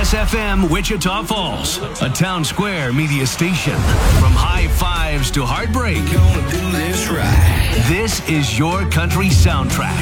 KSFM Wichita Falls, a Town Square media station. From high fives to heartbreak, Gonna do this right. this is your country soundtrack.